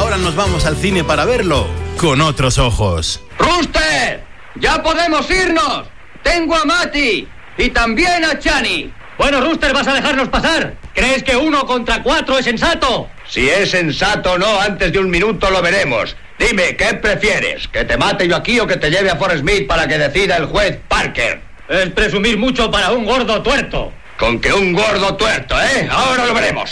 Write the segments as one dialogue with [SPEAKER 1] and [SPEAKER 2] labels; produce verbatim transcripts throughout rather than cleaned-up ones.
[SPEAKER 1] ahora nos vamos al cine para verlo con otros ojos.
[SPEAKER 2] ¡Rooster! ¡Ya podemos irnos! Tengo a Mati y también a Chani.
[SPEAKER 3] Bueno, Rooster, ¿vas a dejarnos pasar? ¿Crees que uno contra cuatro es sensato?
[SPEAKER 2] Si es sensato o no, antes de un minuto lo veremos. Dime, ¿qué prefieres? ¿Que te mate yo aquí o que te lleve a Forrest Smith para que decida el juez Parker?
[SPEAKER 3] Es presumir mucho para un gordo tuerto.
[SPEAKER 2] Con que un gordo tuerto, ¿eh? Ahora lo veremos.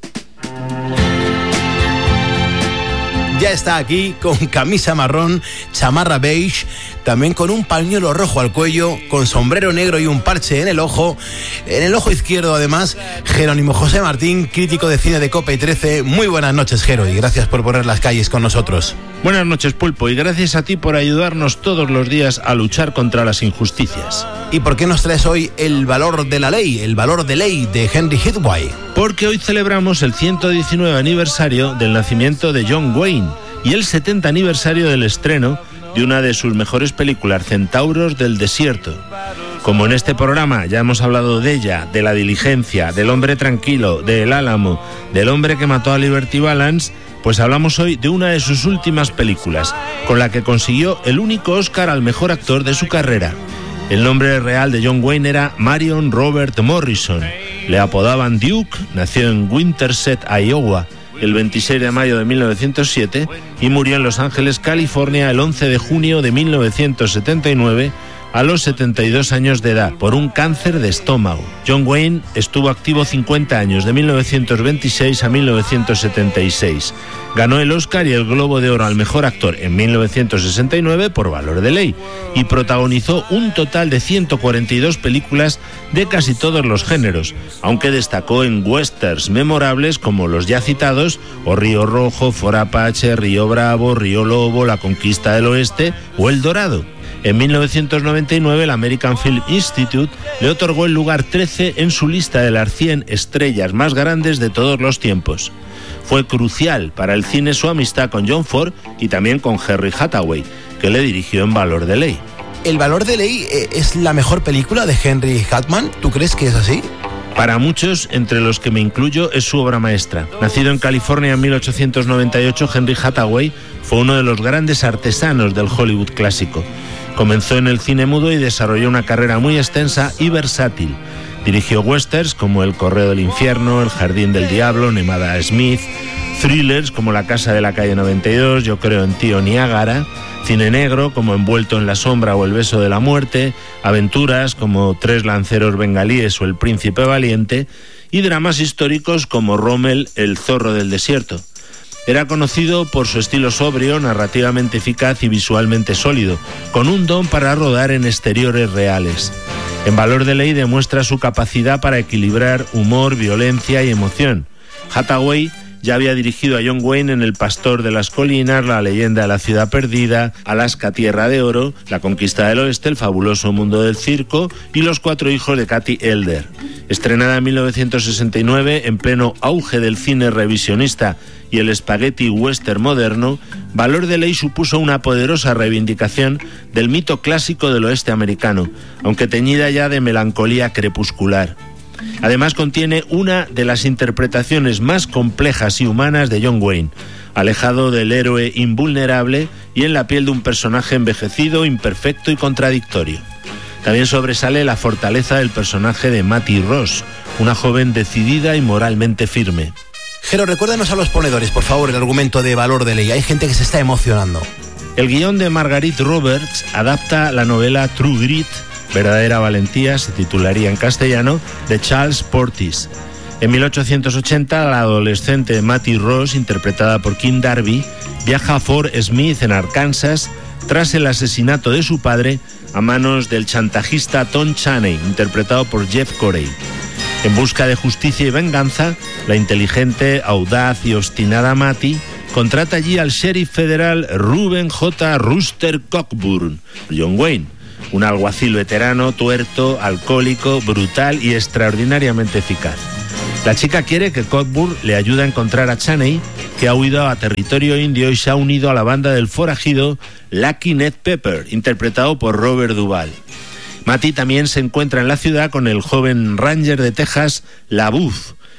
[SPEAKER 1] Ya está aquí con camisa marrón, chamarra beige, también con un pañuelo rojo al cuello, con sombrero negro y un parche en el ojo. En el ojo izquierdo, además, Jerónimo José Martín, crítico de cine de Cope y trece. Muy buenas noches, Jero, y gracias por poner las calles con nosotros.
[SPEAKER 4] Buenas noches, Pulpo, y gracias a ti por ayudarnos todos los días a luchar contra las injusticias.
[SPEAKER 1] ¿Y por qué nos traes hoy El valor de la ley, el valor de ley de Henry Hathaway?
[SPEAKER 4] Porque hoy celebramos el ciento diecinueve aniversario del nacimiento de John Wayne y el setenta aniversario del estreno de una de sus mejores películas, Centauros del Desierto. Como en este programa ya hemos hablado de ella, de La diligencia, del hombre tranquilo, de El Álamo, del hombre que mató a Liberty Balance, pues hablamos hoy de una de sus últimas películas, con la que consiguió el único Oscar al mejor actor de su carrera. El nombre real de John Wayne era Marion Robert Morrison. Le apodaban Duke, nació en Winterset, Iowa, el veintiséis de mayo de mil novecientos siete y murió en Los Ángeles, California, el once de junio de mil novecientos setenta y nueve a los setenta y dos años de edad por un cáncer de estómago. John Wayne estuvo activo cincuenta años, de mil novecientos veintiséis a mil novecientos setenta y seis. Ganó el Oscar y el Globo de Oro al mejor actor en mil novecientos sesenta y nueve por Valor de Ley y protagonizó un total de ciento cuarenta y dos películas de casi todos los géneros, aunque destacó en westerns memorables como los ya citados o Río Rojo, For Apache, Río Bravo, Río Lobo, La Conquista del Oeste o El Dorado. En mil novecientos noventa y nueve el American Film Institute le otorgó el lugar trece en su lista de las cien estrellas más grandes de todos los tiempos. Fue crucial para el cine su amistad con John Ford y también con Henry Hathaway, que le dirigió en Valor de Ley.
[SPEAKER 1] ¿El Valor de Ley es la mejor película de Henry Hathaway? ¿Tú crees que es así?
[SPEAKER 4] Para muchos, entre los que me incluyo, es su obra maestra. Nacido en California en mil ochocientos noventa y ocho, Henry Hathaway fue uno de los grandes artesanos del Hollywood clásico. Comenzó en el cine mudo y desarrolló una carrera muy extensa y versátil. Dirigió westerns como El Correo del Infierno, El Jardín del Diablo, Nemada Smith, thrillers como La Casa de la Calle noventa y dos, Yo creo en ti o Niágara, cine negro como Envuelto en la sombra o El beso de la muerte, aventuras como Tres lanceros bengalíes o El príncipe valiente y dramas históricos como Rommel, El zorro del desierto. Era conocido por su estilo sobrio, narrativamente eficaz y visualmente sólido, con un don para rodar en exteriores reales. En Valor de Ley demuestra su capacidad para equilibrar humor, violencia y emoción. Hathaway ya había dirigido a John Wayne en El pastor de las colinas, La leyenda de la ciudad perdida, Alaska tierra de oro, La conquista del oeste, El fabuloso mundo del circo y Los cuatro hijos de Cathy Elder. Estrenada en mil novecientos sesenta y nueve, en pleno auge del cine revisionista y el spaghetti western moderno, Valor de Ley supuso una poderosa reivindicación del mito clásico del oeste americano, aunque teñida ya de melancolía crepuscular. Además contiene una de las interpretaciones más complejas y humanas de John Wayne, alejado del héroe invulnerable y en la piel de un personaje envejecido, imperfecto y contradictorio. También sobresale la fortaleza del personaje de Mattie Ross, una joven decidida y moralmente firme.
[SPEAKER 1] Jero, recuérdanos a los ponedores, por favor, el argumento de Valor de Ley. Hay gente que se está emocionando.
[SPEAKER 4] El guión de Marguerite Roberts adapta la novela True Grit, verdadera valentía, se titularía en castellano, de Charles Portis. En mil ochocientos ochenta, la adolescente Mattie Ross, interpretada por Kim Darby, viaja a Fort Smith, en Arkansas, tras el asesinato de su padre a manos del chantajista Tom Chaney, interpretado por Jeff Corey. En busca de justicia y venganza, la inteligente, audaz y obstinada Mattie contrata allí al sheriff federal Reuben J. Rooster Cockburn, John Wayne, un alguacil veterano, tuerto, alcohólico, brutal y extraordinariamente eficaz. La chica quiere que Cockburn le ayude a encontrar a Chaney, que ha huido a territorio indio y se ha unido a la banda del forajido Lucky Ned Pepper, interpretado por Robert Duvall. Mattie también se encuentra en la ciudad con el joven ranger de Texas, LaBeouf,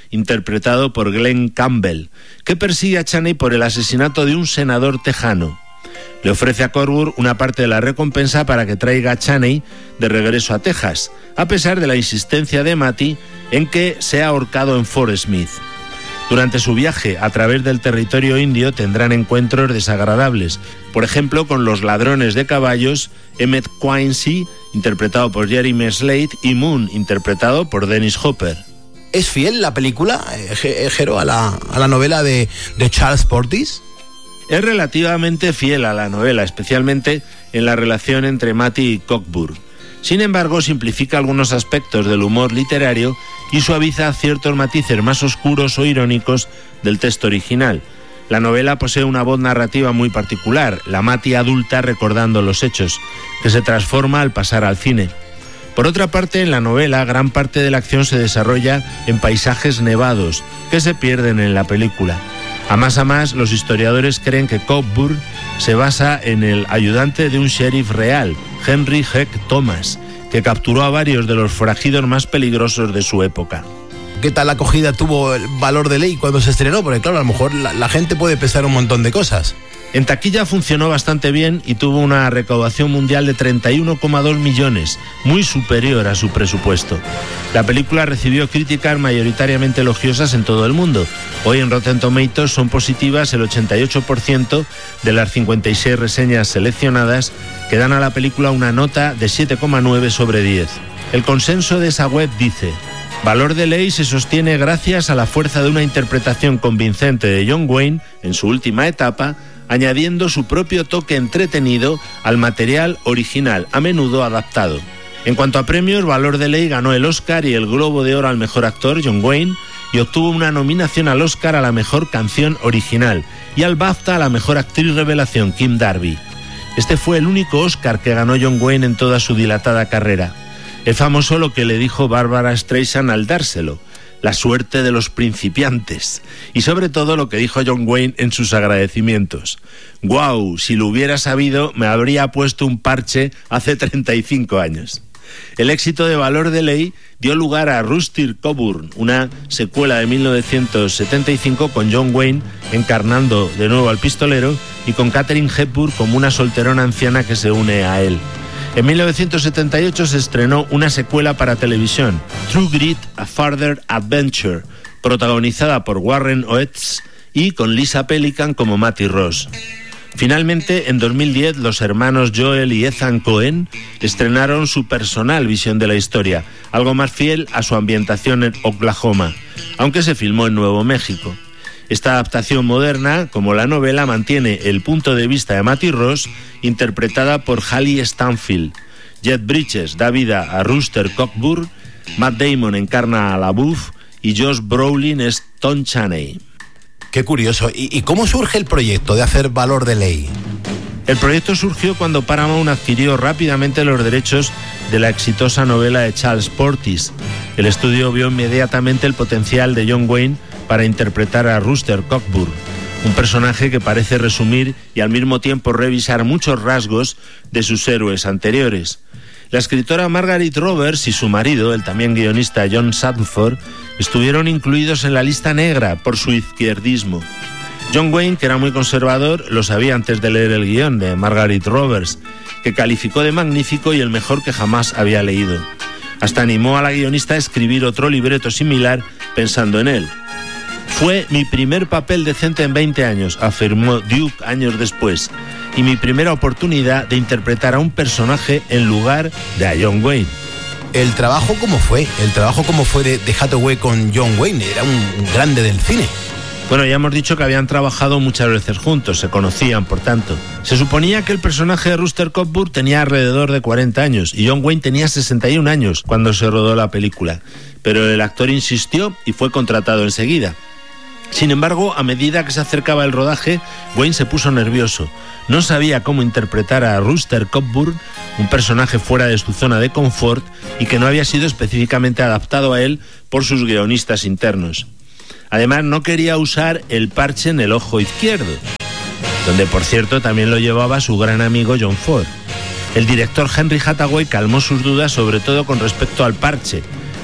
[SPEAKER 4] interpretado por Glenn Campbell, que persigue a Chaney por el asesinato de un senador tejano. Le ofrece a Coburn una parte de la recompensa para que traiga a Chaney de regreso a Texas, a pesar de la insistencia de Matty en que sea ahorcado en Fort Smith. Durante su viaje a través del territorio indio tendrán encuentros desagradables, por ejemplo con los ladrones de caballos Emmett Quincy, interpretado por Jeremy Slate, y Moon, interpretado por Dennis Hopper.
[SPEAKER 1] ¿Es fiel la película, eh, Jero, a la, a la novela de, de Charles Portis?
[SPEAKER 4] Es relativamente fiel a la novela, especialmente en la relación entre Matty y Cockburn. Sin embargo, simplifica algunos aspectos del humor literario y suaviza ciertos matices más oscuros o irónicos del texto original. La novela posee una voz narrativa muy particular, la Matty adulta recordando los hechos, que se transforma al pasar al cine. Por otra parte, en la novela, gran parte de la acción se desarrolla en paisajes nevados, que se pierden en la película. A más a más, los historiadores creen que Cockburn se basa en el ayudante de un sheriff real, Henry Heck Thomas, que capturó a varios de los forajidos más peligrosos de su época.
[SPEAKER 1] ¿Qué tal acogida tuvo el Valor de Ley cuando se estrenó? Porque claro, a lo mejor la, la gente puede pensar un montón de cosas.
[SPEAKER 4] En taquilla funcionó bastante bien y tuvo una recaudación mundial de treinta y uno coma dos millones, muy superior a su presupuesto. La película recibió críticas mayoritariamente elogiosas en todo el mundo. Hoy en Rotten Tomatoes son positivas el ochenta y ocho por ciento de las cincuenta y seis reseñas seleccionadas, que dan a la película una nota de siete coma nueve sobre diez. El consenso de esa web dice: Valor de Ley se sostiene gracias a la fuerza de una interpretación convincente de John Wayne en su última etapa, añadiendo su propio toque entretenido al material original, a menudo adaptado. En cuanto a premios, Valor de Ley ganó el Oscar y el Globo de Oro al mejor actor, John Wayne, y obtuvo una nominación al Oscar a la mejor canción original y al BAFTA a la mejor actriz revelación, Kim Darby. Este fue el único Oscar que ganó John Wayne en toda su dilatada carrera. Es famoso lo que le dijo Barbara Streisand al dárselo: la suerte de los principiantes. Y sobre todo lo que dijo John Wayne en sus agradecimientos: «Guau, si lo hubiera sabido, me habría puesto un parche hace treinta y cinco años». El éxito de Valor de Ley dio lugar a Rooster Coburn, una secuela de mil novecientos setenta y cinco con John Wayne encarnando de nuevo al pistolero y con Katharine Hepburn como una solterona anciana que se une a él. En mil novecientos setenta y ocho se estrenó una secuela para televisión, True Grit: A Further Adventure, protagonizada por Warren Oates y con Lisa Pelican como Matty Ross. Finalmente, en dos mil diez, los hermanos Joel y Ethan Coen estrenaron su personal visión de la historia, algo más fiel a su ambientación en Oklahoma, aunque se filmó en Nuevo México. Esta adaptación moderna, como la novela, mantiene el punto de vista de Matty Ross, interpretada por Haley Stanfield. Jeff Bridges da vida a Rooster Cockburn, Matt Damon encarna a LaBeouf y Josh Brolin es Tom Chaney.
[SPEAKER 1] Qué curioso. ¿Y, ¿Y cómo surge el proyecto de hacer Valor de Ley?
[SPEAKER 4] El proyecto surgió cuando Paramount adquirió rápidamente los derechos de la exitosa novela de Charles Portis. El estudio vio inmediatamente el potencial de John Wayne para interpretar a Rooster Cockburn, un personaje que parece resumir y al mismo tiempo revisar muchos rasgos de sus héroes anteriores. La escritora Margaret Roberts y su marido, el también guionista John Sandford, estuvieron incluidos en la lista negra por su izquierdismo. John Wayne, que era muy conservador, lo sabía antes de leer el guión de Margaret Roberts, que calificó de magnífico y el mejor que jamás había leído. Hasta animó a la guionista a escribir otro libreto similar pensando en él. «Fue mi primer papel decente en veinte años», afirmó Duke años después, «y mi primera oportunidad de interpretar a un personaje en lugar de a John Wayne».
[SPEAKER 1] ¿El trabajo cómo fue? ¿El trabajo cómo fue de, de Hathaway con John Wayne? Era un, un grande del cine.
[SPEAKER 4] Bueno, ya hemos dicho que habían trabajado muchas veces juntos, se conocían, por tanto. Se suponía que el personaje de Rooster Cockburn tenía alrededor de cuarenta años y John Wayne tenía sesenta y un años cuando se rodó la película, pero el actor insistió y fue contratado enseguida. Sin embargo, a medida que se acercaba el rodaje, Wayne se puso nervioso. No sabía cómo interpretar a Rooster Cockburn, un personaje fuera de su zona de confort y que no había sido específicamente adaptado a él por sus guionistas internos. Además, no quería usar el parche en el ojo izquierdo, donde por cierto también lo llevaba su gran amigo John Ford. El director Henry Hathaway calmó sus dudas, sobre todo con respecto al parche,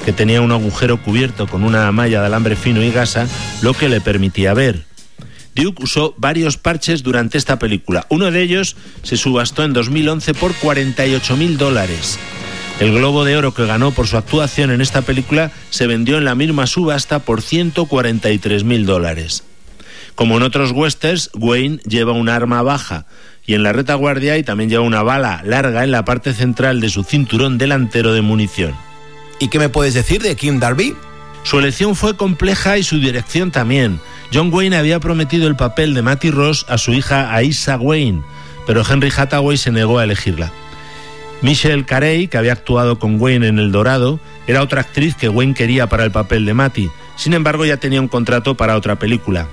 [SPEAKER 4] que tenía un agujero cubierto con una malla de alambre fino y gasa, lo que le permitía ver. Duke usó varios parches durante esta película. Uno de ellos se subastó en dos mil once por cuarenta y ocho mil dólares. El Globo de Oro que ganó por su actuación en esta película se vendió en la misma subasta por ciento cuarenta y tres mil dólares. Como en otros westerns, Wayne lleva un arma baja y en la retaguardia y también lleva una bala larga en la parte central de su cinturón delantero de munición.
[SPEAKER 1] ¿Y qué me puedes decir de Kim Darby?
[SPEAKER 4] Su elección fue compleja y su dirección también. John Wayne había prometido el papel de Mattie Ross a su hija Aisha Wayne, pero Henry Hathaway se negó a elegirla. Michelle Carey, que había actuado con Wayne en El Dorado, era otra actriz que Wayne quería para el papel de Mattie. Sin embargo, ya tenía un contrato para otra película.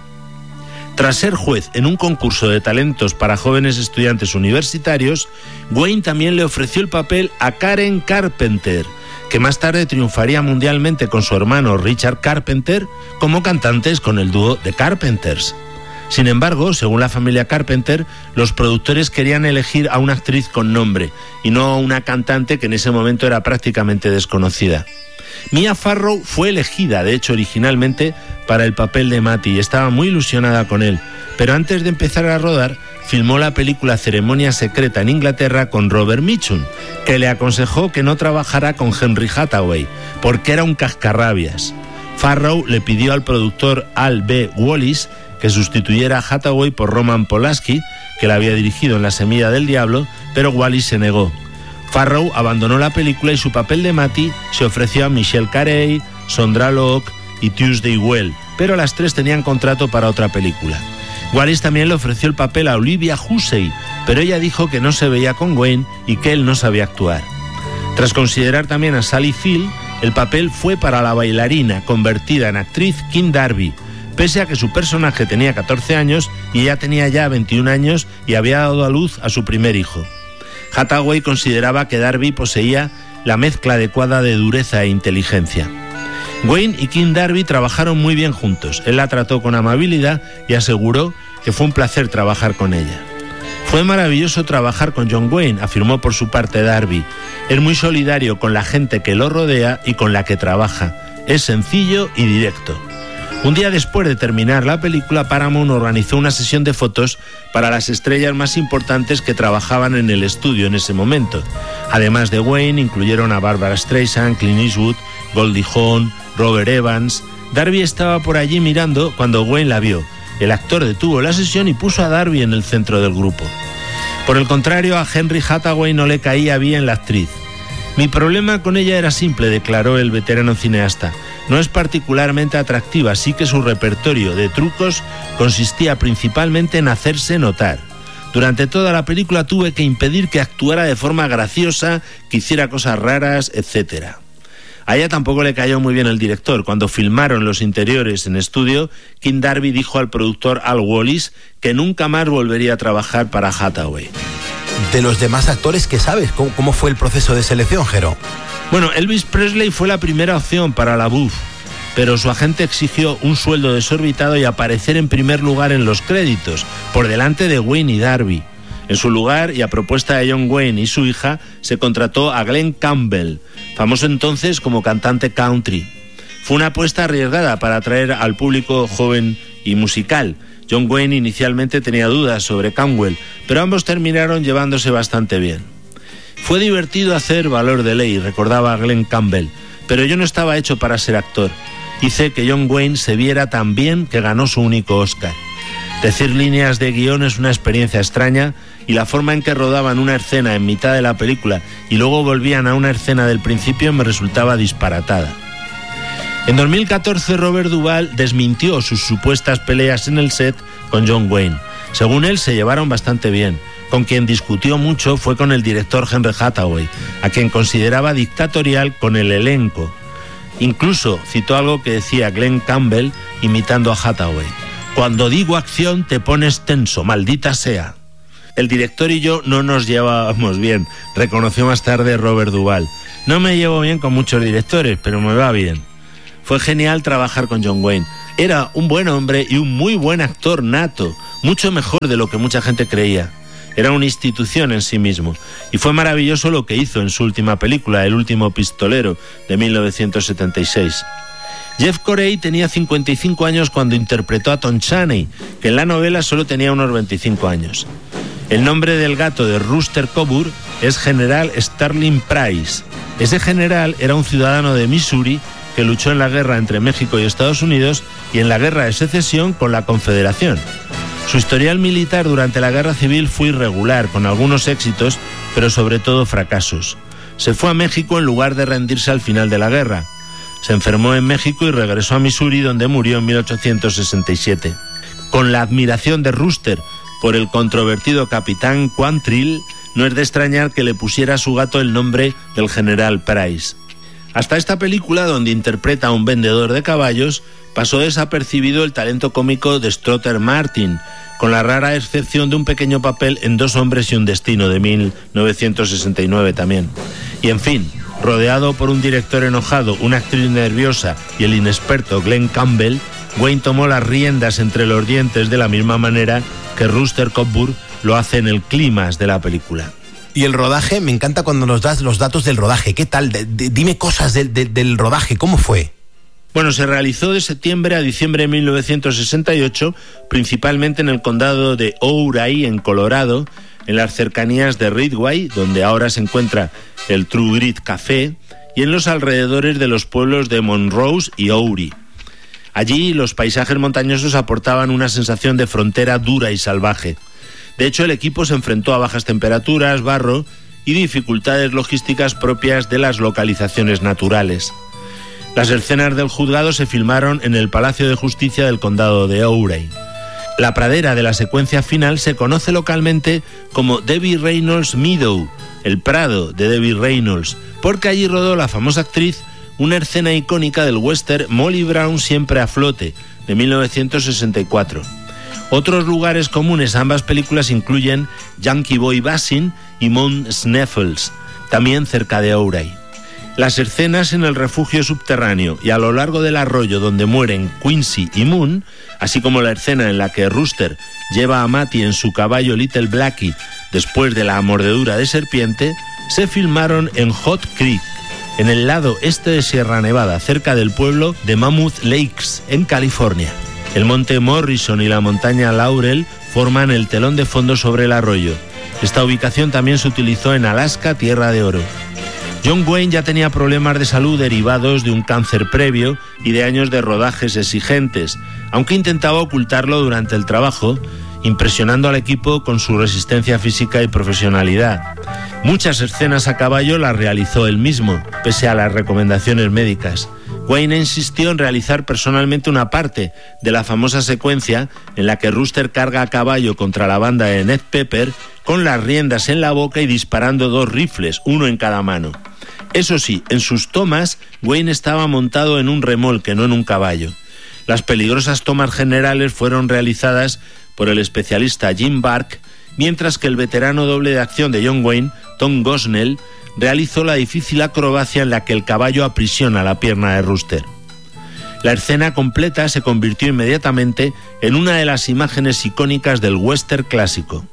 [SPEAKER 4] Tras ser juez en un concurso de talentos para jóvenes estudiantes universitarios, Wayne también le ofreció el papel a Karen Carpenter, que más tarde triunfaría mundialmente con su hermano Richard Carpenter como cantantes con el dúo The Carpenters. Sin embargo, según la familia Carpenter, los productores querían elegir a una actriz con nombre y no a una cantante que en ese momento era prácticamente desconocida. Mia Farrow fue elegida, de hecho, originalmente para el papel de Mattie y estaba muy ilusionada con él, pero antes de empezar a rodar, filmó la película Ceremonia Secreta en Inglaterra con Robert Mitchum, que le aconsejó que no trabajara con Henry Hathaway, porque era un cascarrabias. Farrow le pidió al productor Al B. Wallis que sustituyera a Hathaway por Roman Polanski, que la había dirigido en La Semilla del Diablo, pero Wallis se negó. Farrow abandonó la película y su papel de Mattie se ofreció a Michelle Carey, Sondra Locke y Tuesday Well, pero las tres tenían contrato para otra película. Wallis también le ofreció el papel a Olivia Hussey, pero ella dijo que no se veía con Wayne y que él no sabía actuar. Tras considerar también a Sally Field, el papel fue para la bailarina convertida en actriz Kim Darby, pese a que su personaje tenía catorce años y ella tenía ya veintiún años y había dado a luz a su primer hijo. Hathaway consideraba que Darby poseía la mezcla adecuada de dureza e inteligencia. Wayne y Kim Darby trabajaron muy bien juntos. Él la trató con amabilidad y aseguró que fue un placer trabajar con ella. Fue maravilloso trabajar con John Wayne, afirmó por su parte Darby. Es muy solidario con la gente que lo rodea y con la que trabaja. Es sencillo y directo. Un día después de terminar la película, Paramount organizó una sesión de fotos para las estrellas más importantes que trabajaban en el estudio en ese momento. Además de Wayne, incluyeron a Barbara Streisand, Clint Eastwood, Goldie Hawn, Robert Evans. Darby estaba por allí mirando cuando Wayne la vio. El actor detuvo la sesión y puso a Darby en el centro del grupo. Por el contrario, a Henry Hathaway no le caía bien la actriz. Mi problema con ella era simple, declaró el veterano cineasta. No es particularmente atractiva, sí que su repertorio de trucos consistía principalmente en hacerse notar. Durante toda la película tuve que impedir que actuara de forma graciosa, que hiciera cosas raras, etcétera. A ella tampoco le cayó muy bien el director. Cuando filmaron los interiores en estudio, Kim Darby dijo al productor Al Wallis que nunca más volvería a trabajar para Hathaway.
[SPEAKER 1] De los demás actores, ¿qué sabes? ¿Cómo, cómo fue el proceso de selección, Jero?
[SPEAKER 4] Bueno, Elvis Presley fue la primera opción para la B U F, pero su agente exigió un sueldo desorbitado y aparecer en primer lugar en los créditos, por delante de Wayne y Darby. En su lugar, y a propuesta de John Wayne y su hija, se contrató a Glenn Campbell, famoso entonces como cantante country. Fue una apuesta arriesgada para atraer al público joven y musical. John Wayne inicialmente tenía dudas sobre Campbell, pero ambos terminaron llevándose bastante bien. Fue divertido hacer Valor de Ley, recordaba Glenn Campbell, pero yo no estaba hecho para ser actor. Hice que John Wayne se viera tan bien que ganó su único Oscar. Decir líneas de guión es una experiencia extraña y la forma en que rodaban una escena en mitad de la película y luego volvían a una escena del principio me resultaba disparatada. En dos mil catorce, Robert Duvall desmintió sus supuestas peleas en el set con John Wayne. Según él, se llevaron bastante bien. Con quien discutió mucho fue con el director Henry Hathaway, a quien consideraba dictatorial con el elenco. Incluso citó algo que decía Glenn Campbell imitando a Hathaway: "Cuando digo acción te pones tenso, maldita sea". El director y yo no nos llevábamos bien, reconoció más tarde Robert Duvall. No me llevo bien con muchos directores, pero me va bien. Fue genial trabajar con John Wayne. Era un buen hombre y un muy buen actor nato, mucho mejor de lo que mucha gente creía. Era una institución en sí mismo, y fue maravilloso lo que hizo en su última película, El último pistolero, de mil novecientos setenta y seis. Jeff Corey tenía cincuenta y cinco años cuando interpretó a Tom Chaney, que en la novela solo tenía unos veinticinco años. El nombre del gato de Rooster Cogburn es General Sterling Price. Ese general era un ciudadano de Missouri que luchó en la guerra entre México y Estados Unidos y en la guerra de secesión con la Confederación. Su historial militar durante la Guerra Civil fue irregular, con algunos éxitos, pero sobre todo fracasos. Se fue a México en lugar de rendirse al final de la guerra. Se enfermó en México y regresó a Missouri, donde murió en mil ochocientos sesenta y siete. Con la admiración de Rooster por el controvertido capitán Quantrill, no es de extrañar que le pusiera a su gato el nombre del general Price. Hasta esta película, donde interpreta a un vendedor de caballos, pasó desapercibido el talento cómico de Strother Martin, con la rara excepción de un pequeño papel en Dos hombres y un destino, de mil novecientos sesenta y nueve también. Y en fin, rodeado por un director enojado, una actriz nerviosa y el inexperto Glenn Campbell, Wayne tomó las riendas entre los dientes de la misma manera que Rooster Cogburn lo hace en el clímax de la película.
[SPEAKER 1] Y el rodaje, me encanta cuando nos das los datos del rodaje. ¿Qué tal? De, de, dime cosas de, de, del rodaje, ¿cómo fue?
[SPEAKER 4] Bueno, se realizó de septiembre a diciembre de mil novecientos sesenta y ocho, principalmente en el condado de Ouray, en Colorado, en las cercanías de Ridgway, donde ahora se encuentra el True Grit Café, y en los alrededores de los pueblos de Monrose y Ouray. Allí los paisajes montañosos aportaban una sensación de frontera dura y salvaje. De hecho, el equipo se enfrentó a bajas temperaturas, barro y dificultades logísticas propias de las localizaciones naturales. Las escenas del juzgado se filmaron en el Palacio de Justicia del condado de Ouray. La pradera de la secuencia final se conoce localmente como Debbie Reynolds Meadow, el prado de Debbie Reynolds, porque allí rodó la famosa actriz una escena icónica del western Molly Brown siempre a flote, de mil novecientos sesenta y cuatro. Otros lugares comunes a ambas películas incluyen Yankee Boy Basin y Mount Snuffles, también cerca de Ouray. Las escenas en el refugio subterráneo y a lo largo del arroyo donde mueren Quincy y Moon, así como la escena en la que Rooster lleva a Matty en su caballo Little Blackie después de la mordedura de serpiente, se filmaron en Hot Creek, en el lado este de Sierra Nevada, cerca del pueblo de Mammoth Lakes, en California. El monte Morrison y la montaña Laurel forman el telón de fondo sobre el arroyo. Esta ubicación también se utilizó en Alaska, Tierra de Oro. John Wayne ya tenía problemas de salud derivados de un cáncer previo y de años de rodajes exigentes, aunque intentaba ocultarlo durante el trabajo, impresionando al equipo con su resistencia física y profesionalidad. Muchas escenas a caballo las realizó él mismo, pese a las recomendaciones médicas. Wayne insistió en realizar personalmente una parte de la famosa secuencia en la que Rooster carga a caballo contra la banda de Ned Pepper con las riendas en la boca y disparando dos rifles, uno en cada mano. Eso sí, en sus tomas, Wayne estaba montado en un remolque, no en un caballo. Las peligrosas tomas generales fueron realizadas por el especialista Jim Burke, mientras que el veterano doble de acción de John Wayne, Tom Gosnell, realizó la difícil acrobacia en la que el caballo aprisiona la pierna de Rooster. La escena completa se convirtió inmediatamente en una de las imágenes icónicas del western clásico.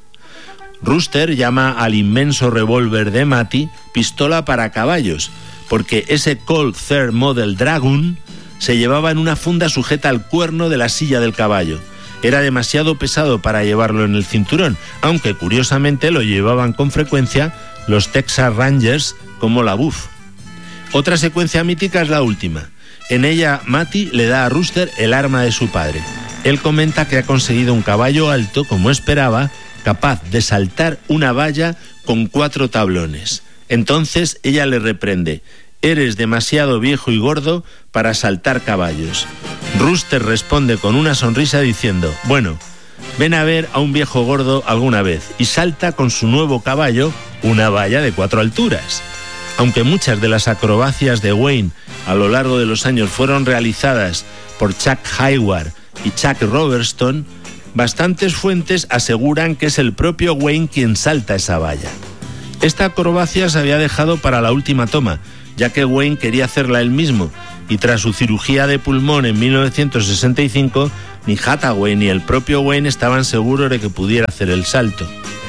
[SPEAKER 4] Rooster llama al inmenso revólver de Matty pistola para caballos, porque ese Colt Third Model Dragoon se llevaba en una funda sujeta al cuerno de la silla del caballo. Era demasiado pesado para llevarlo en el cinturón, aunque curiosamente lo llevaban con frecuencia los Texas Rangers como la Buff. Otra secuencia mítica es la última. En ella, Matty le da a Rooster el arma de su padre. Él comenta que ha conseguido un caballo alto, como esperaba, capaz de saltar una valla con cuatro tablones. Entonces ella le reprende: «Eres demasiado viejo y gordo para saltar caballos». Rooster responde con una sonrisa diciendo: «Bueno, ven a ver a un viejo gordo alguna vez», y salta con su nuevo caballo una valla de cuatro alturas. Aunque muchas de las acrobacias de Wayne a lo largo de los años fueron realizadas por Chuck Hayward y Chuck Robertson, bastantes fuentes aseguran que es el propio Wayne quien salta esa valla. Esta acrobacia se había dejado para la última toma, ya que Wayne quería hacerla él mismo, y tras su cirugía de pulmón en mil novecientos sesenta y cinco, ni Hathaway ni el propio Wayne estaban seguros de que pudiera hacer el salto.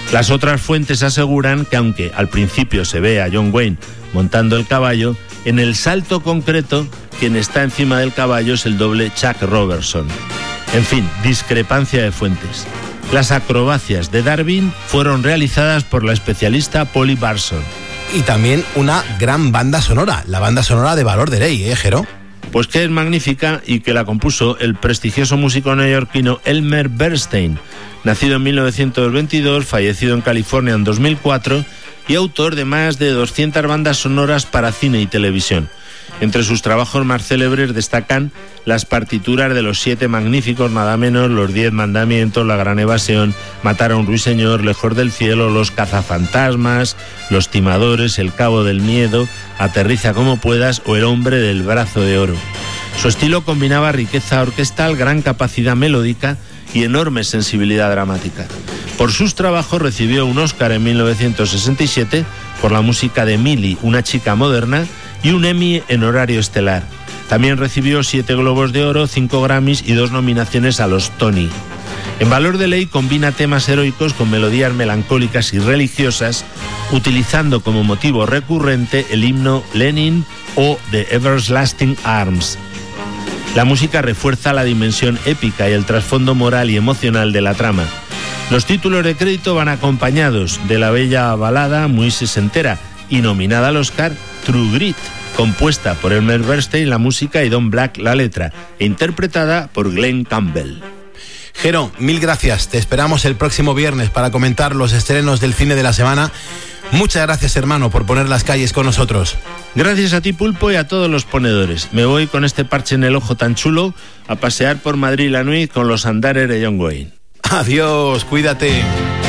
[SPEAKER 4] Las otras fuentes aseguran que aunque al principio se ve a John Wayne montando el caballo, en el salto concreto quien está encima del caballo es el doble Chuck Robertson. En fin, discrepancia de fuentes. Las acrobacias de Darwin fueron realizadas por la especialista Polly Barson.
[SPEAKER 1] Y también una gran banda sonora, la banda sonora de Valor de Ley, ¿eh, Jero?
[SPEAKER 4] Pues que es magnífica y que la compuso el prestigioso músico neoyorquino Elmer Bernstein, nacido en mil novecientos veintidós, fallecido en California en dos mil cuatro y autor de más de doscientas bandas sonoras para cine y televisión. Entre sus trabajos más célebres destacan las partituras de Los Siete Magníficos, nada menos, Los Diez Mandamientos, La Gran Evasión, Matar a un Ruiseñor, Lejos del Cielo, Los Cazafantasmas, Los Timadores, El Cabo del Miedo, Aterriza como puedas o El Hombre del Brazo de Oro. Su estilo combinaba riqueza orquestal, gran capacidad melódica y enorme sensibilidad dramática. Por sus trabajos recibió un Oscar en mil novecientos sesenta y siete por la música de Millie, una chica moderna, y un Emmy en horario estelar. También recibió siete Globos de Oro, cinco Grammys y dos nominaciones a los Tony. En Valor de Ley combina temas heroicos con melodías melancólicas y religiosas, utilizando como motivo recurrente el himno Lenin o The Everlasting Arms. La música refuerza la dimensión épica y el trasfondo moral y emocional de la trama. Los títulos de crédito van acompañados de la bella balada muy sesentera y nominada al Oscar, True Grit, compuesta por Elmer Bernstein la música y Don Black la letra, e interpretada por Glenn Campbell.
[SPEAKER 1] Jero, mil gracias. Te esperamos el próximo viernes para comentar los estrenos del cine de la semana. Muchas gracias, hermano, por poner las calles con nosotros.
[SPEAKER 4] Gracias a ti, Pulpo, y a todos los ponedores. Me voy con este parche en el ojo tan chulo a pasear por Madrid la nuit con los andares de John Wayne.
[SPEAKER 1] Adiós, cuídate.